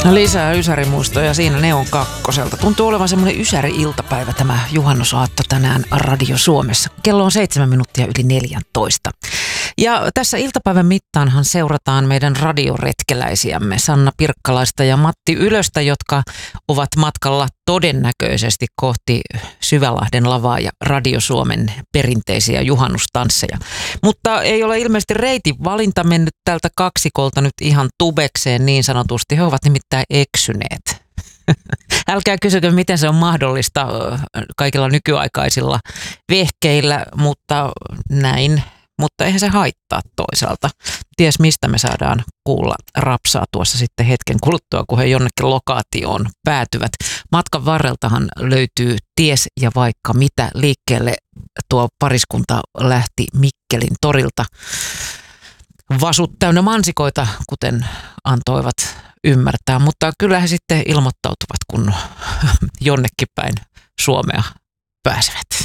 Lisää Ysäri-muistoja siinä Neon kakkoselta. Tuntuu olevan semmoinen Ysäri-iltapäivä tämä juhannusaatto tänään Radio Suomessa. Kello on 7 minuuttia yli 14. Ja tässä iltapäivän mittaanhan seurataan meidän radioretkeläisiämme Sanna Pirkkalaista ja Matti Ylöstä, jotka ovat matkalla todennäköisesti kohti Syvälahden lavaa ja Radio Suomen perinteisiä juhannustansseja. Mutta ei ole ilmeisesti reitin valinta mennyt tältä kaksikolta nyt ihan tubekseen niin sanotusti. He ovat nimittäin eksyneet. Älkää kysykö, miten se on mahdollista kaikilla nykyaikaisilla vehkeillä, mutta näin. Mutta eihän se haittaa toisaalta. Ties mistä me saadaan kuulla rapsaa tuossa sitten hetken kuluttua, kun he jonnekin lokaatioon päätyvät. Matkan varreltahan löytyy ties ja vaikka mitä liikkeelle. Tuo pariskunta lähti Mikkelin torilta. Vasut täynnä mansikoita, kuten antoivat ymmärtää, mutta kyllä he sitten ilmoittautuvat, kun jonnekin päin Suomea pääsevät.